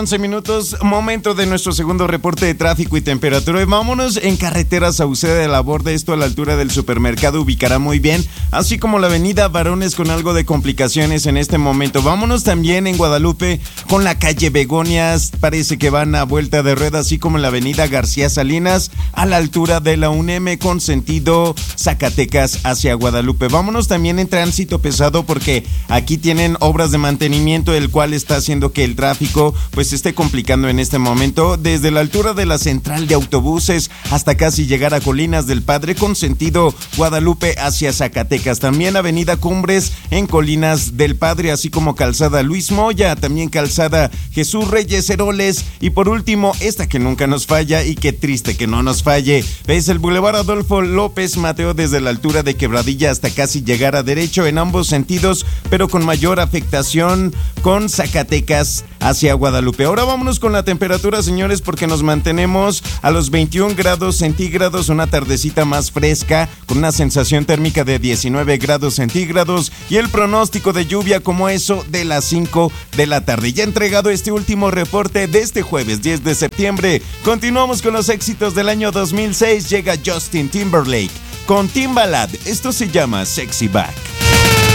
11 minutos, momento de nuestro segundo reporte de tráfico y temperatura. Vámonos en carretera Sauceda de la Borda, esto a la altura del supermercado ubicará muy bien, así como la avenida Varones con algo de complicaciones en este momento. Vámonos también en Guadalupe con la calle Begonias, parece que van a vuelta de rueda, así como en la avenida García Salinas a la altura de la UNEM con sentido Zacatecas hacia Guadalupe. Vámonos también en tránsito pesado porque aquí tienen obras de mantenimiento, el cual está haciendo que el tráfico pues se esté complicando en este momento, desde la altura de la central de autobuses hasta casi llegar a Colinas del Padre con sentido Guadalupe hacia Zacatecas. También avenida Cumbres en Colinas del Padre, así como calzada Luis Moya, también calzada Jesús Reyes Heroles, y por último esta que nunca nos falla y qué triste que no nos falle, es el Boulevard Adolfo López Mateo desde la altura de Quebradilla hasta casi llegar a derecho en ambos sentidos, pero con mayor afectación con Zacatecas hacia Guadalupe. Ahora vámonos con la temperatura, señores, porque nos mantenemos a los 21 grados centígrados, una tardecita más fresca, con una sensación térmica de 19 grados centígrados y el pronóstico de lluvia como eso de las 5 de la tarde. Ya entregado este último reporte de este jueves 10 de septiembre, continuamos con los éxitos del año 2006. Llega Justin Timberlake con Timbaland. Esto se llama Sexy Back.